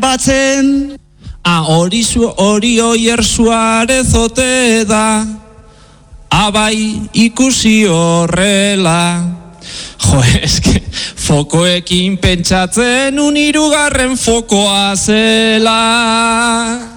batzen. Hori oier Suarez ote da, abai ikusi horrela. Jo, eske, fokoekin pentsatzen un hirugarren fokoa zela.